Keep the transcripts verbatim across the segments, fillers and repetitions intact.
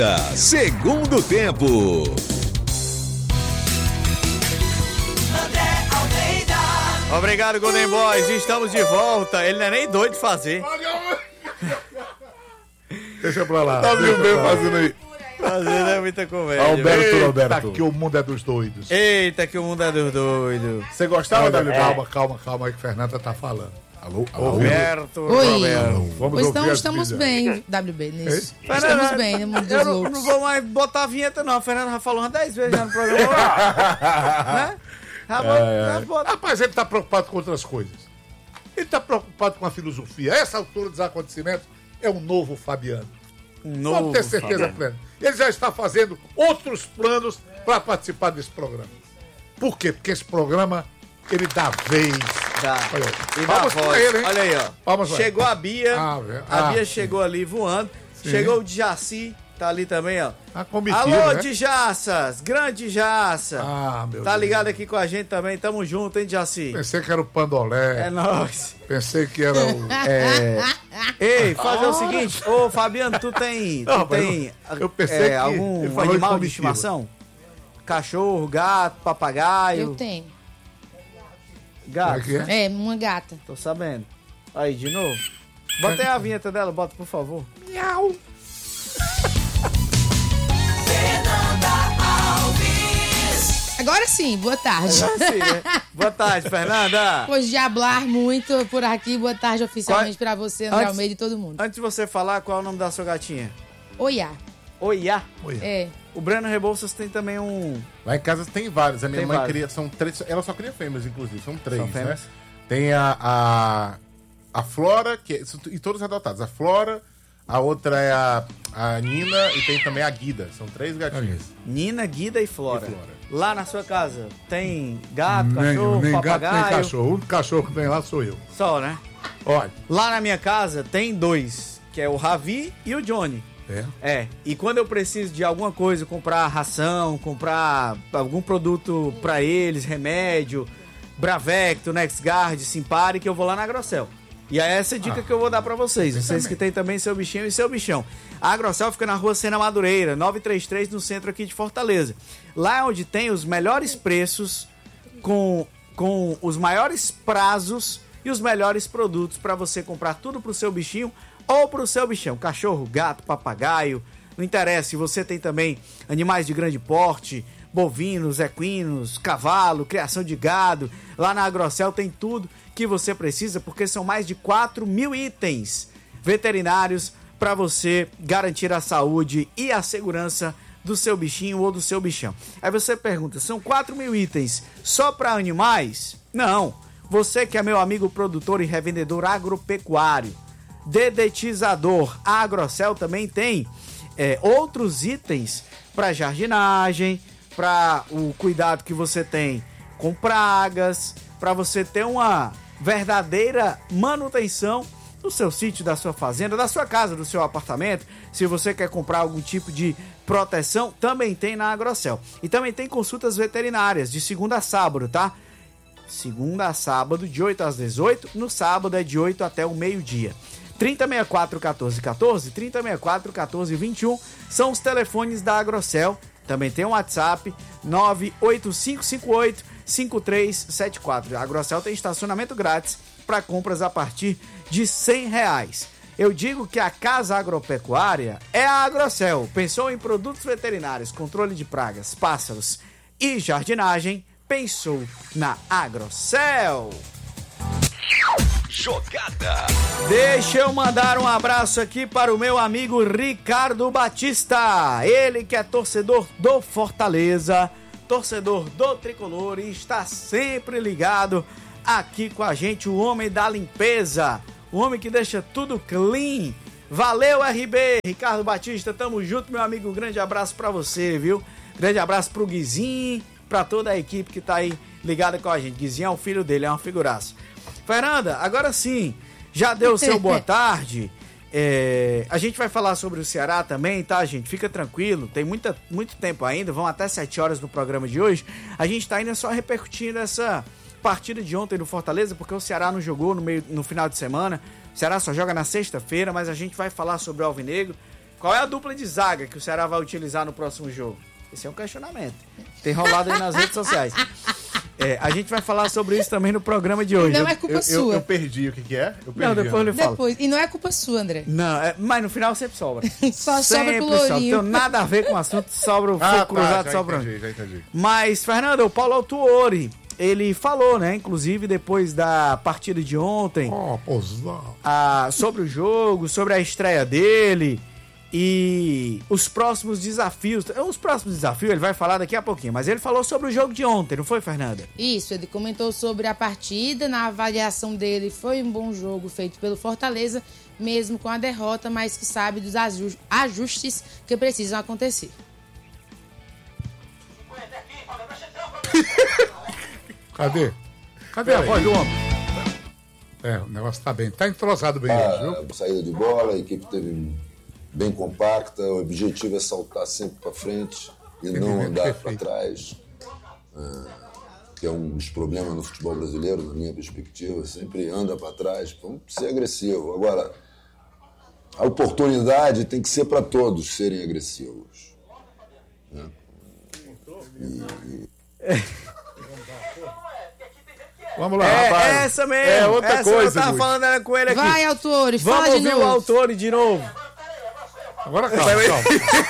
Segundo tempo. Obrigado, Golden Boys. Estamos de volta. Ele não é nem doido de fazer. Deixa pra lá. Tá viu bem fazendo aí? Fazendo é muita comédia. Alberto, Eita, Roberto. Que o mundo é dos doidos. Eita, que o mundo é dos doidos. Você gostava, Olha, W B? é. Calma, calma, calma aí que Fernanda tá falando. Alô, alô. Roberto, Oi. Roberto. Vamos Pois ouvir então as estamos vidas. bem, W B, nisso. Fernanda, Estamos bem no mundo dos eu não, loucos. não vou mais botar a vinheta, não. A Fernanda já falou umas dez vezes já no programa. Né? Já vou- já bota. Rapaz, ele tá preocupado com outras coisas. Ele tá preocupado com a filosofia. A essa altura dos acontecimentos, é um novo Fabiano. Um novo Pode ter certeza Fabiano. plena. Ele já está fazendo outros planos para participar desse programa. Por quê? Porque esse programa, ele dá vez. Dá. Olha aí. E dá Palmas pra voz. ele, hein? Olha aí, ó. Palmas pra Chegou ele. a Bia. Ah, velho. a Ah, Bia sim. chegou ali voando. Sim. Chegou o Djaci. Tá ali também, ó. A comitiva, Alô, né? Djaças. Grande Jaça. Ah, meu Tá Deus. ligado aqui com a gente também. Tamo junto, hein, Djaci? Pensei que era o Pandolé. É nóis. Pensei que era o... É... Ei, fazer o seguinte. Ô, Fabiano, tu tem, tu Não, mas tem eu- eu pensei é, que algum ele falou em animal de comitiva. estimação? Cachorro, gato, papagaio? Eu tenho. Gato? Como é que É, uma gata. Tô sabendo. Aí, de novo. Bota aí a vinheta dela, bota, por favor. Miau. Agora sim, boa tarde. Agora sim, né? Boa tarde, Fernanda. Depois de hablar muito por aqui, boa tarde oficialmente Qual- pra você, André Antes- Almeida e todo mundo. Antes de você falar, qual é o nome da sua gatinha? Oiá. Oiá. É. O Breno Rebouças tem também um... Lá em casa tem vários. A minha Tem mãe vários. cria, são três. Ela só cria fêmeas, inclusive. São três, São né? fêmeas. Tem a, a, a Flora, que é- e todos adotados. A Flora, a outra é a, a Nina e tem também a Guida. São três gatinhas. Nina, Guida e Flora. E Flora. Lá na sua casa tem gato, Nem, cachorro, nem gato, papagaio? nem cachorro. O único cachorro que tem lá sou eu. Só, né? Olha. Lá na minha casa tem dois, que é o Ravi e o Johnny. É. É, e quando eu preciso de alguma coisa, comprar ração, comprar algum produto pra eles, remédio, Bravecto, NexGard, Simpari, que eu vou lá na Agrocel. E é essa dica Ah, que eu vou dar pra vocês, vocês também. que tem também seu bichinho e seu bichão. A Agrocel fica na rua Sena Madureira, novecentos e trinta e três, no centro aqui de Fortaleza. Lá é onde tem os melhores preços, com, com os maiores prazos e os melhores produtos pra você comprar tudo pro seu bichinho ou pro seu bichão. Cachorro, gato, papagaio, não interessa. Se você tem também animais de grande porte, bovinos, equinos, cavalo, criação de gado, lá na Agrocel tem tudo que você precisa, porque são mais de quatro mil itens veterinários para você garantir a saúde e a segurança do seu bichinho ou do seu bichão. Aí você pergunta, são quatro mil itens só para animais? Não. Você que é meu amigo produtor e revendedor agropecuário, dedetizador, a Agrocel também tem é, outros itens para jardinagem, para o cuidado que você tem com pragas, para você ter uma verdadeira manutenção do seu sítio, da sua fazenda, da sua casa, do seu apartamento. Se você quer comprar algum tipo de proteção, também tem na Agrocel. E também tem consultas veterinárias de segunda a sábado, tá? Segunda a sábado, de oito às dezoito. No sábado é de oito até o meio-dia. trinta, sessenta e quatro, quatorze, quatorze, trinta, sessenta e quatro, quatorze, vinte e um são os telefones da Agrocel. Também tem um WhatsApp, nove oito cinco cinco oito, cinco três sete quatro. A Agrocel tem estacionamento grátis para compras a partir de cem reais. Eu digo que a Casa Agropecuária é a Agrocel. Pensou em produtos veterinários, controle de pragas, pássaros e jardinagem? Pensou na Agrocel. Jogada. Deixa eu mandar um abraço aqui para o meu amigo Ricardo Batista. Ele que é torcedor do Fortaleza, torcedor do Tricolor e está sempre ligado aqui com a gente, o homem da limpeza, o homem que deixa tudo clean. Valeu, R B, Ricardo Batista, tamo junto, meu amigo, um grande abraço pra você, viu? Grande abraço pro Guizinho, pra toda a equipe que tá aí ligada com a gente. Guizinho é o filho dele, é uma figuraça. Fernanda, agora sim, já deu o seu boa tarde. É, a gente vai falar sobre o Ceará também, tá, gente? Fica tranquilo, tem muita, muito tempo ainda, vão até sete horas no programa de hoje. A gente tá ainda só repercutindo essa partida de ontem no Fortaleza, porque o Ceará não jogou no, meio, no final de semana. O Ceará só joga na sexta-feira, mas a gente vai falar sobre o Alvinegro. Qual é a dupla de zaga que o Ceará vai utilizar no próximo jogo? Esse é um questionamento. Tem rolado aí nas redes sociais. É, a gente vai falar sobre isso também no programa de hoje. Não é culpa Eu, eu, sua. eu perdi o que, que é? Eu perdi. Não, depois eu lhe falo. Depois. E não é culpa sua, André. Não, é, mas no final sempre sobra. Só sobra sempre pro sobra. Não Lourinho. tem nada a ver com o assunto, sobra o Ah, fogo tá, cruzado, já sobra. entendi, já entendi. Mas, Fernando, o Paulo Autuori, ele falou, né, inclusive depois da partida de ontem, Oh, pozão. a, sobre o jogo, sobre a estreia dele e os próximos desafios. Os próximos desafios ele vai falar daqui a pouquinho, mas ele falou sobre o jogo de ontem, não foi, Fernanda? Isso, ele comentou sobre a partida, na avaliação dele foi um bom jogo feito pelo Fortaleza, mesmo com a derrota, mas que sabe dos aju- ajustes que precisam acontecer. Cadê? Cadê a voz do homem? É, o negócio tá bem. Tá entrosado bem hoje, viu? A saída de bola, a equipe teve bem compacta, o objetivo é saltar sempre para frente e não andar para trás, é, que é um dos problemas no futebol brasileiro, na minha perspectiva, sempre anda para trás, vamos ser agressivo. Agora, a oportunidade tem que ser para todos serem agressivos. Né? E... Vamos lá, É, rapaz. essa mesmo. É outra essa coisa, eu tava Guti. falando era com ele aqui. Vai, Autori, Vamos fala de ouvir novo. o Autori de novo. Agora calma, calma.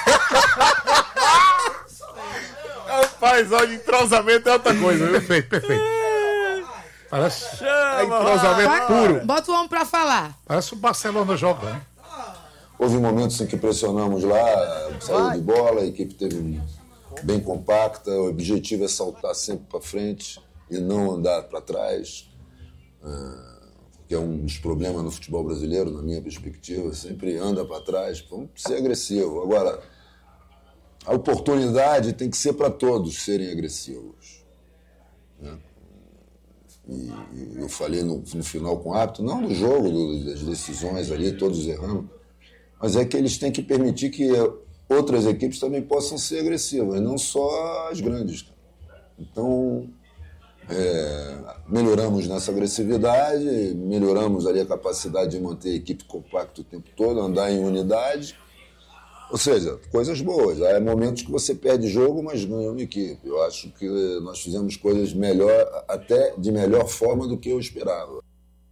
Rapaz, olha, entrosamento é outra coisa, viu? Perfeito, perfeito. Parece, É entrosamento Vai, puro. bota o homem pra falar. parece o Barcelona jogando. Houve momentos em que pressionamos lá, saída de bola, a equipe teve bem compacta, o objetivo é saltar sempre para frente e não andar para trás, é, que é um dos problemas no futebol brasileiro, na minha perspectiva, sempre anda para trás, vamos ser agressivo. Agora, a oportunidade tem que ser para todos serem agressivos. Né? E eu falei no, no final com o árbitro, não do jogo, do, das decisões ali, todos errando, mas é que eles têm que permitir que outras equipes também possam ser agressivas, não só as grandes. Então, é, melhoramos nessa agressividade, melhoramos ali a capacidade de manter a equipe compacta o tempo todo, andar em unidade. Ou seja, coisas boas. Há momentos que você perde jogo, mas ganha uma equipe. Eu acho que nós fizemos coisas melhor, até de melhor forma do que eu esperava.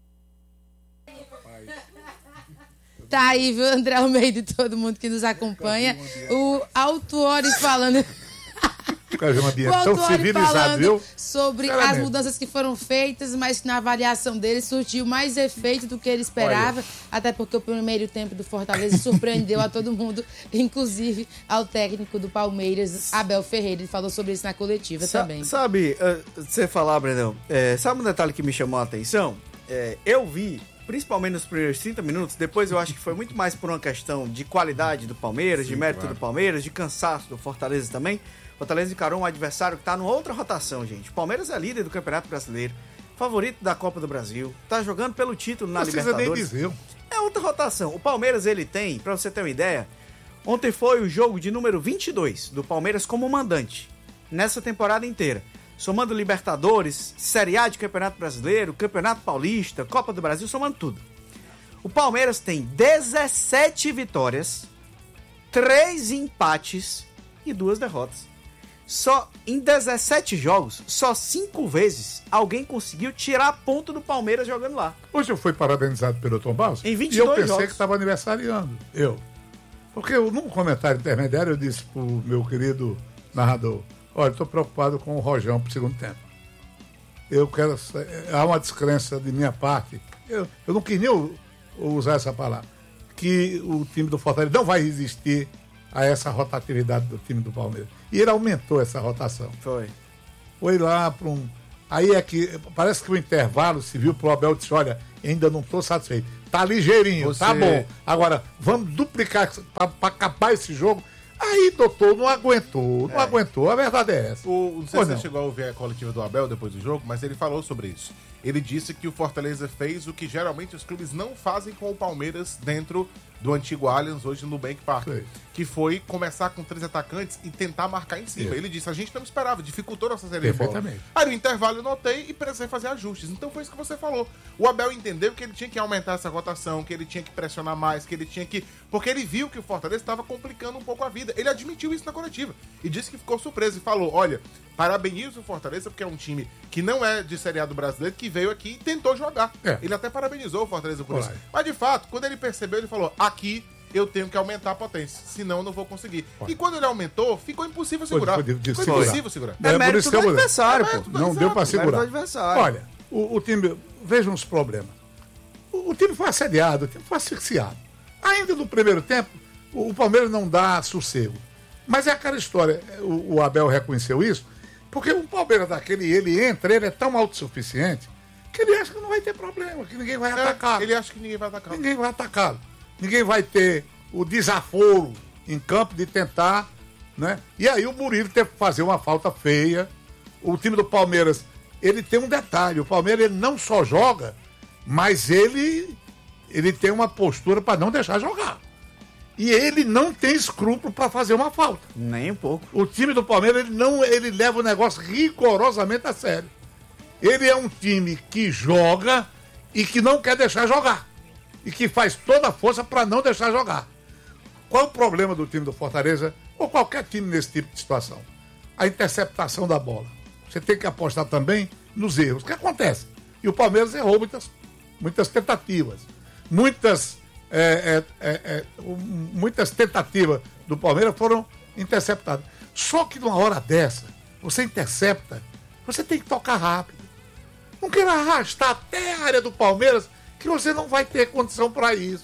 Tá aí, viu, André Almeida e todo mundo que nos acompanha. O Autuori falando... Cadê O tão Autuori civilizado, falando viu? sobre Sinceramente. as mudanças que foram feitas, mas que na avaliação dele surtiu mais efeito do que ele esperava, até porque o primeiro tempo do Fortaleza surpreendeu a todo mundo, inclusive ao técnico do Palmeiras, Abel Ferreira. Ele falou sobre isso na coletiva Sa- também. Sabe, uh, você falar, Brendão, é, sabe um detalhe que me chamou a atenção? É, eu vi, principalmente nos primeiros trinta minutos, depois eu acho que foi muito mais por uma questão de qualidade do Palmeiras, Sim, de mérito claro. do Palmeiras, de cansaço do Fortaleza também. O Fortaleza encarou um adversário que tá numa outra rotação, gente. O Palmeiras é líder do Campeonato Brasileiro, favorito da Copa do Brasil, tá jogando pelo título na Não precisa nem Libertadores. dizer. É outra rotação. O Palmeiras, ele tem, pra você ter uma ideia, ontem foi o jogo de número vinte e dois do Palmeiras como mandante, nessa temporada inteira. Somando Libertadores, Série A de Campeonato Brasileiro, Campeonato Paulista, Copa do Brasil, somando tudo. O Palmeiras tem dezessete vitórias, três empates e duas derrotas. Só em dezessete jogos, só cinco vezes alguém conseguiu tirar ponto do Palmeiras jogando lá. Hoje eu fui parabenizado pelo Tom Barros Em vinte e e eu dois pensei jogos. que estava aniversariando. Eu. Porque eu, num comentário intermediário eu disse pro meu querido narrador, olha, estou preocupado com o Rojão pro segundo tempo. Eu quero... Há uma descrença de minha parte. Eu, eu não quis nem u- usar essa palavra. Que o time do Fortaleza não vai resistir a essa rotatividade do time do Palmeiras. E ele aumentou essa rotação. Foi. Foi lá para um... Aí é que parece que o intervalo se viu pro Abel disse, olha, ainda não estou satisfeito. Tá ligeirinho, Você- tá bom. Agora, vamos duplicar para acabar esse jogo. Aí, doutor, não aguentou, não É. aguentou. A verdade é essa. O, não sei Pois se você não. chegou a ouvir a coletiva do Abel depois do jogo, mas ele falou sobre isso. Ele disse que o Fortaleza fez o que geralmente os clubes não fazem com o Palmeiras dentro do antigo Allianz, hoje no Nubank Park, Sim. que foi começar com três atacantes e tentar marcar em cima. Sim. Ele disse, a gente não esperava, dificultou nossa saída de bola. Perfeitamente. Aí no intervalo eu notei e precisei fazer ajustes. Então foi isso que você falou. O Abel entendeu que ele tinha que aumentar essa rotação, que ele tinha que pressionar mais, que ele tinha que... Porque ele viu que o Fortaleza estava complicando um pouco a vida. Ele admitiu isso na coletiva e disse que ficou surpreso e falou, olha, parabenizo o Fortaleza porque é um time que não é de Série A do brasileiro, que veio aqui e tentou jogar. É. Ele até parabenizou o Fortaleza por isso. Mas de fato, quando ele percebeu, ele falou, aqui eu tenho que aumentar a potência, senão eu não vou conseguir. Pode. E quando ele aumentou, ficou impossível segurar. Pode, pode, ficou segurar. impossível segurar. É, é mérito do adversário, é, pô. Não deu pra segurar. Olha, o, o time, vejam os problemas. O, o time foi assediado, o time foi asfixiado. Ainda no primeiro tempo, o, o Palmeiras não dá sossego. Mas é aquela história, o, o Abel reconheceu isso, porque o Palmeiras daquele, ele entra, ele é tão autossuficiente, que ele acha que não vai ter problema, que ninguém vai é, atacar. Ele acha que ninguém vai atacar. Ninguém vai atacá-lo. Ninguém vai ter o desaforo em campo de tentar, né? E aí o Murilo teve que fazer uma falta feia. O time do Palmeiras, ele tem um detalhe, o Palmeiras ele não só joga, mas ele, ele tem uma postura para não deixar jogar. E ele não tem escrúpulo para fazer uma falta. Nem um pouco. O time do Palmeiras, ele, não, ele leva o negócio rigorosamente a sério. Ele é um time que joga e que não quer deixar jogar. E que faz toda a força para não deixar jogar. Qual o problema do time do Fortaleza, ou qualquer time nesse tipo de situação? A interceptação da bola. Você tem que apostar também nos erros. O que acontece? E o Palmeiras errou muitas, muitas tentativas. Muitas, é, é, é, é, muitas tentativas do Palmeiras foram interceptadas. Só que numa hora dessa, você intercepta, você tem que tocar rápido. Não queira arrastar até a área do Palmeiras, que você não vai ter condição para isso.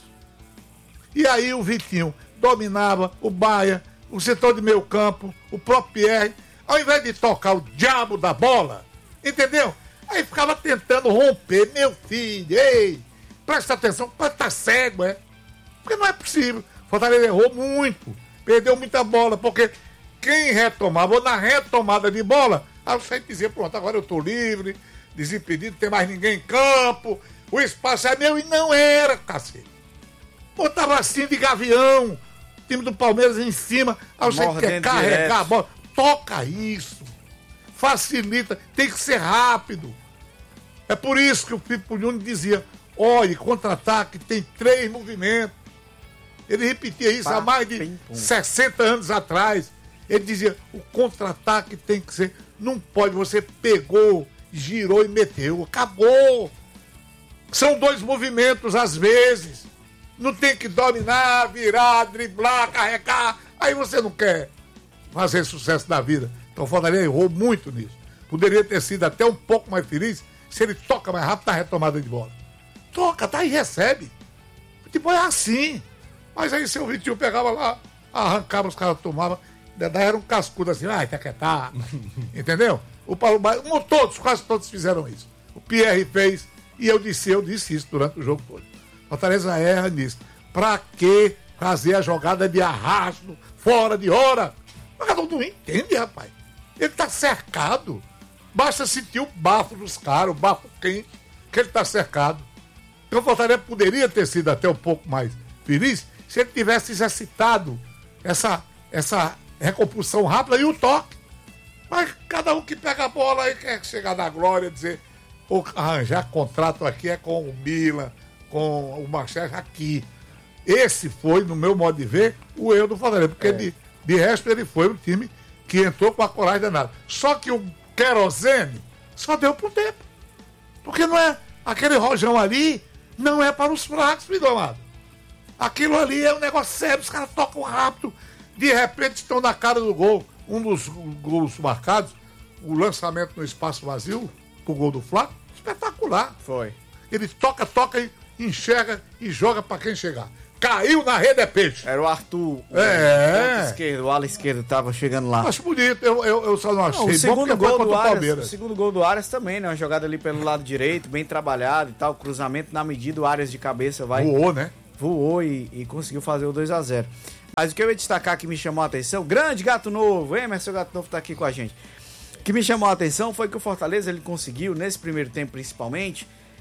E aí o Vitinho dominava, o Baia, o setor de meio campo, o próprio Pierre, ao invés de tocar o diabo da bola, entendeu? Aí ficava tentando romper, meu filho, ei, presta atenção, tá cego, é? Porque não é possível. Fortaleza errou muito, perdeu muita bola, porque quem retomava, ou na retomada de bola, aí você dizia, pronto, agora eu tô livre, desimpedido, não tem mais ninguém em campo, o espaço é meu, e não era, cacete. Botava assim de gavião, o time do Palmeiras em cima, aí você quer carregar direto a bola. Toca isso, facilita, tem que ser rápido. É por isso que o Pipo Júnior dizia, olha, contra-ataque tem três movimentos. Ele repetia isso Pá, há mais de pim, sessenta anos atrás. Ele dizia, o contra-ataque tem que ser, não pode, você pegou, girou e meteu, acabou. São dois movimentos às vezes. Não tem que dominar, virar, driblar, carregar. Aí você não quer fazer sucesso na vida. Então o Fortaleza errou muito nisso. Poderia ter sido até um pouco mais feliz se ele toca mais rápido na retomada de bola. Toca, tá e recebe. Tipo, é assim. Mas aí seu Vitinho pegava lá, arrancava, os caras tomavam. Daí era um cascudo assim, ai, tá quietar. Entendeu? O Paulo Baia, todos, quase todos fizeram isso. O Pierre fez, e eu disse, eu disse isso durante o jogo todo. Fortaleza erra nisso. Pra que fazer a jogada de arrasto, fora de hora? O jogador não entende, rapaz. Ele tá cercado. Basta sentir o bafo dos caras, o bafo quente, que ele tá cercado. Então o Fortaleza poderia ter sido até um pouco mais feliz se ele tivesse exercitado essa, essa recompulsão rápida e o toque. Mas cada um que pega a bola e quer chegar na glória, dizer, ou arranjar contrato aqui é com o Milan, com o Marcelo aqui. Esse foi, no meu modo de ver, o erro do Fortaleza. Porque, é. de, de resto, ele foi um time que entrou com a coragem danada. Só que o querosene só deu por tempo. Porque não é... Aquele rojão ali não é para os fracos, filho amado. Aquilo ali é um negócio sério. Os caras tocam rápido. De repente estão na cara do gol. Um dos gols marcados, o lançamento no espaço vazio, pro gol do Flávio, espetacular. Foi. Ele toca, toca e enxerga e joga pra quem chegar. Caiu na rede, é peixe. Era o Arthur. O é. Esquerdo, o ala esquerdo tava chegando lá. Acho bonito, eu, eu, eu só não achei. Não, o segundo gol do Arias, o segundo gol do Arias também, né? Uma jogada ali pelo lado direito, bem trabalhado e tal. Cruzamento na medida, o Arias de cabeça vai. Voou, né? Voou e, e conseguiu fazer o dois a zero. Mas o que eu ia destacar que me chamou a atenção, grande Gato Novo, Emerson Gato Novo tá aqui com a gente. O que me chamou a atenção foi que o Fortaleza ele conseguiu, nesse primeiro tempo principalmente,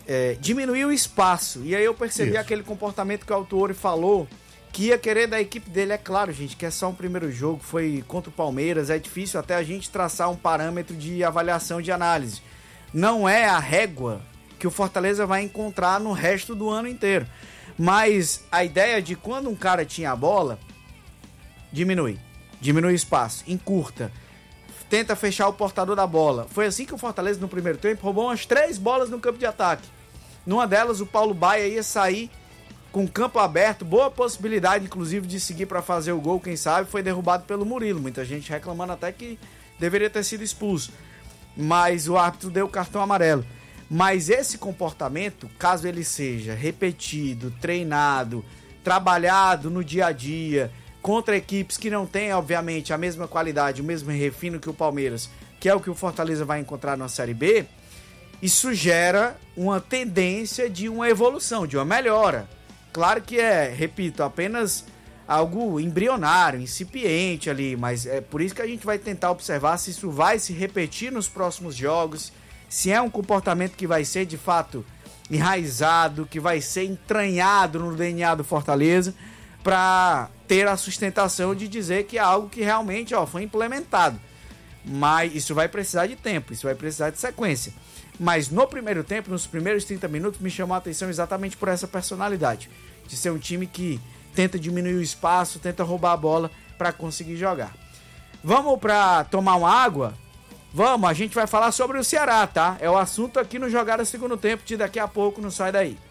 é, diminuiu o espaço. E aí eu percebi Isso. aquele comportamento que o Autuori falou, que ia querer da equipe dele. É claro, gente, que é só um primeiro jogo, foi contra o Palmeiras, é difícil até a gente traçar um parâmetro de avaliação, de análise. Não é a régua que o Fortaleza vai encontrar no resto do ano inteiro. Mas a ideia de quando um cara tinha a bola, diminui. Diminui o espaço, encurta. Tenta fechar o portador da bola. Foi assim que o Fortaleza, no primeiro tempo, roubou umas três bolas no campo de ataque. Numa delas, o Paulo Baia ia sair com o campo aberto. Boa possibilidade, inclusive, de seguir para fazer o gol. Quem sabe foi derrubado pelo Murilo. Muita gente reclamando até que deveria ter sido expulso. Mas o árbitro deu o cartão amarelo. Mas esse comportamento, caso ele seja repetido, treinado, trabalhado no dia a dia, contra equipes que não têm, obviamente, a mesma qualidade, o mesmo refino que o Palmeiras, que é o que o Fortaleza vai encontrar na Série B, isso gera uma tendência de uma evolução, de uma melhora. Claro que é, repito, apenas algo embrionário, incipiente ali, mas é por isso que a gente vai tentar observar se isso vai se repetir nos próximos jogos, se é um comportamento que vai ser de fato enraizado, que vai ser entranhado no D N A do Fortaleza, para ter a sustentação de dizer que é algo que realmente ó, foi implementado. Mas isso vai precisar de tempo, isso vai precisar de sequência. Mas no primeiro tempo, nos primeiros trinta minutos, me chamou a atenção exatamente por essa personalidade, de ser um time que tenta diminuir o espaço, tenta roubar a bola para conseguir jogar. Vamos para tomar uma água? Vamos, a gente vai falar sobre o Ceará, tá? É o assunto aqui no Jogada Segundo Tempo, de daqui a pouco, não sai daí.